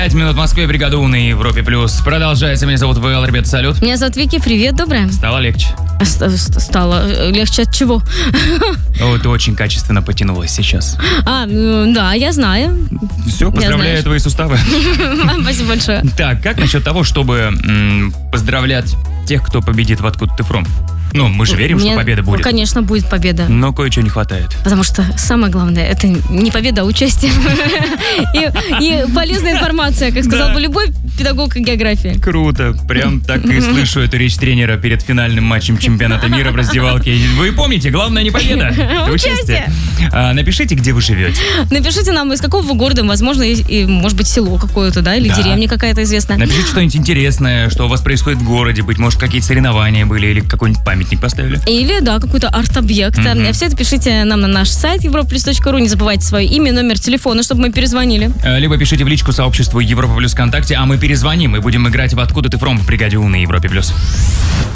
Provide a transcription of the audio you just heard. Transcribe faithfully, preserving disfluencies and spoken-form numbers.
Пять минут в Москве, бригада У на Европе Плюс. Продолжается. Меня зовут Вэл, ребята, салют. Меня зовут Вики, привет, доброе. Стало легче? Ст- ст- Стало легче от чего? О, ты очень качественно потянулась сейчас. А, ну, да, я знаю. Все, поздравляю знаю. твои суставы. Спасибо большое. Так, как насчет того, чтобы м, поздравлять тех, кто победит в «Откуда ты фром»? Ну, мы же верим, Мне- что победа будет. Конечно, будет победа. Но кое-чего не хватает. Потому что самое главное, это не победа, а участие. И, и полезная информация, как сказал Да. бы любой педагог географии. Круто. Прям так и слышу эту речь тренера перед финальным матчем чемпионата мира в раздевалке. Вы помните, главное не победа, это участие. А, напишите, где вы живете. Напишите нам, из какого вы города, возможно, и, и, может быть, село какое-то, да, или Да. деревня какая-то известная. Напишите что-нибудь интересное, что у вас происходит в городе. Быть может, какие-то соревнования были или какой-нибудь памятник поставили. Или, да, какой-то арт-объект. Мгм. Все это пишите нам на наш сайт европлюс точка ру. Не забывайте свое имя, номер телефона, чтобы мы перезвонили. А, Либо пишите в личку сообществу Европа Плюс ВКонтакте, а мы перезвоним и будем играть в «Откуда ты фром» в бригаде У на Европе Плюс.